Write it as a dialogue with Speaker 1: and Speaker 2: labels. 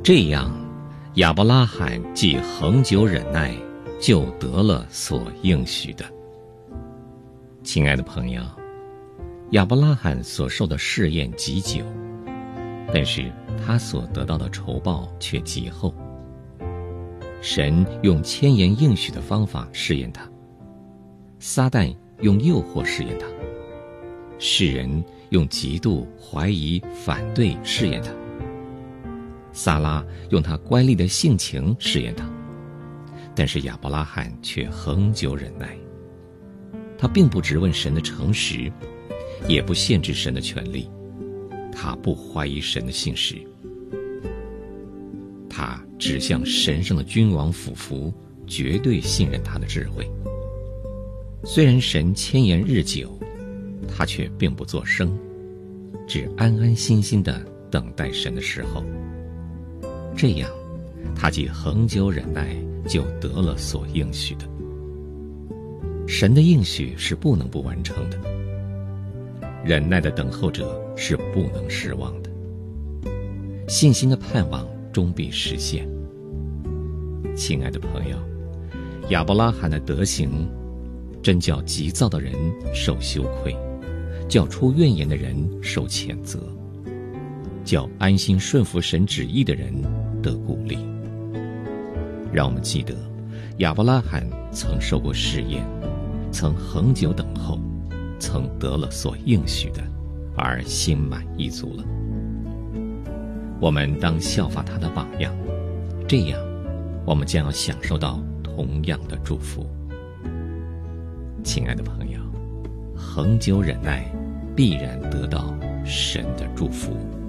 Speaker 1: 这样，亚伯拉罕既恒久忍耐，就得了所应许的。亲爱的朋友，亚伯拉罕所受的试验极久，但是他所得到的酬报却极厚。神用千言应许的方法试验他，撒旦用诱惑试验他，世人用嫉妒、怀疑、反对试验他，撒拉用他乖戾的性情试验他，但是亚伯拉罕却恒久忍耐。他并不质问神的诚实，也不限制神的权利，他不怀疑神的信实，他只向神圣的君王俯伏，绝对信任他的智慧。虽然神千言日久，他却并不作声，只安安心心地等待神的时候。这样，他既恒久忍耐，就得了所应许的。神的应许是不能不完成的，忍耐的等候者是不能失望的，信心的盼望终必实现。亲爱的朋友，亚伯拉罕的德行真叫急躁的人受羞愧，叫出怨言的人受谴责，叫安心顺服神旨意的人得鼓励。让我们记得，亚伯拉罕曾受过试验，曾恒久等候，曾得了所应许的，而心满意足了。我们当效法他的榜样，这样我们将要享受到同样的祝福。亲爱的朋友，恒久忍耐必然得到神的祝福。